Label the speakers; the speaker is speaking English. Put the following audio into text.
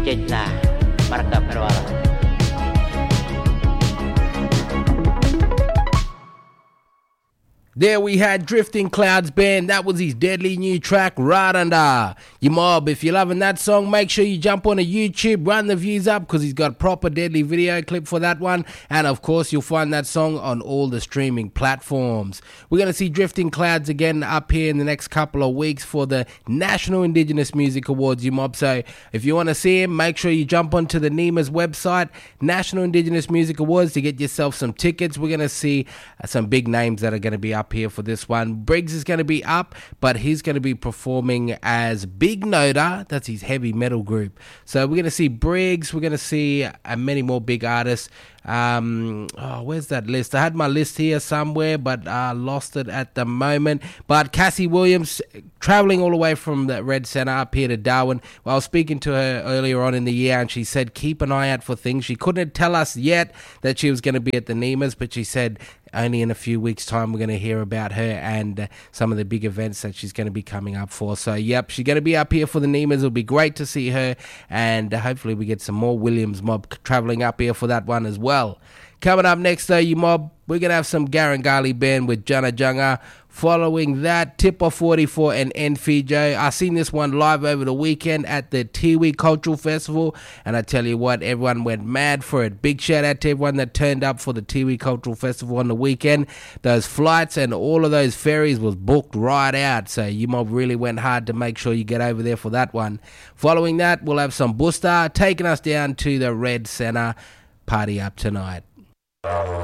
Speaker 1: Jejna, Marka Perwala.
Speaker 2: There we had Drifting Clouds Band. That was his deadly new track, Right Under. You mob, if you're loving that song, make sure you jump on YouTube, run the views up, because he's got a proper deadly video clip for that one. And of course, you'll find that song on all the streaming platforms. We're going to see Drifting Clouds again up here in the next couple of weeks for the National Indigenous Music Awards, you mob. So if you want to see him, make sure you jump onto the NEMA's website, National Indigenous Music Awards, to get yourself some tickets. We're going to see some big names that are going to be up here for this one. Briggs is going to be up, but he's going to be performing as Big Noda. That's his heavy metal group. So we're going to see Briggs. We're going to see many more big artists. Where's that list? I had my list here somewhere, but I lost it at the moment. But Cassie Williams, traveling all the way from the Red Centre up here to Darwin. Well, I was speaking to her earlier on in the year, and she said keep an eye out for things. She couldn't tell us yet that she was going to be at the NEMA's, but she said only in a few weeks' time we're going to hear about her and some of the big events that she's going to be coming up for. So, yep, she's going to be up here for the NEMA's. It'll be great to see her, and hopefully we get some more Williams mob traveling up here for that one as well. Coming up next, though, you mob, we're going to have some Garangali Band with Jana Junga. Following that, Tipper 44 and Nfijo. I seen this one live over the weekend at the Tiwi Cultural Festival, and I tell you what, everyone went mad for it. Big shout out to everyone that turned up for the Tiwi Cultural Festival on the weekend. Those flights and all of those ferries was booked right out, so you mob really went hard to make sure you get over there for that one. Following that, we'll have some Busta taking us down to the Red Centre. Party up tonight.